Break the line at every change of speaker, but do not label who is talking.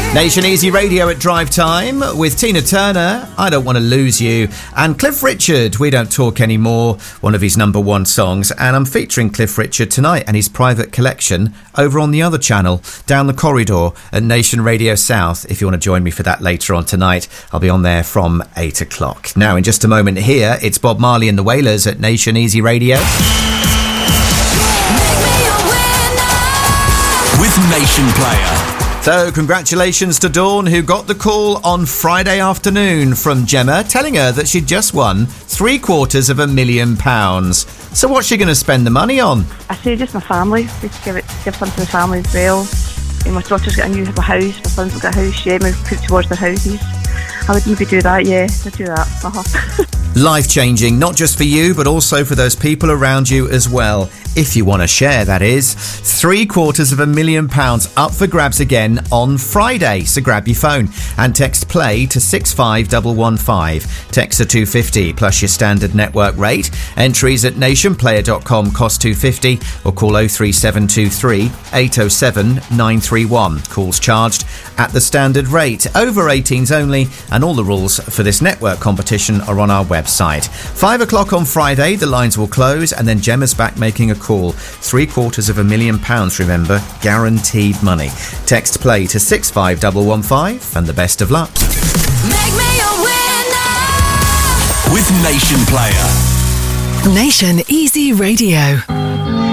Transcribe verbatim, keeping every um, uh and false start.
Nation Easy Radio at drive time with Tina Turner, I Don't Want to Lose You, and Cliff Richard, We Don't Talk Anymore, one of his number one songs. And I'm featuring Cliff Richard tonight and his private collection over on the other channel, down the corridor at Nation Radio South. If you want to join me for that later on tonight, I'll be on there from eight o'clock. Now, in just a moment here, it's Bob Marley and the Wailers at Nation Easy Radio.
With Nation Player.
So, congratulations to Dawn, who got the call on Friday afternoon from Gemma, telling her that she'd just won three quarters of a million pounds. So what's she going to spend the money on?
I say just my family, just give it, give some to the family as well. And my daughter's got a new house, my son's got a house, yeah, maybe put towards their houses. I would maybe do that, yeah, I'd do that. Uh-huh.
Life-changing, not just for you, but also for those people around you as well. If you want to share, that is. Three quarters of a million pounds up for grabs again on Friday. So grab your phone and text play to six five one one five. Text to two fifty plus your standard network rate. Entries at nationplayer dot com cost two fifty or call oh three seven two three eight oh seven nine three one. Calls charged at the standard rate. Over eighteens only, and all the rules for this network competition are on our website. Five o'clock on Friday, the lines will close, and then Gemma's back making a call. Three quarters of a million pounds, remember, guaranteed money. Text play to six five one one five, and the best of luck.
Make me a winner with Nation Player.
Nation Easy Radio.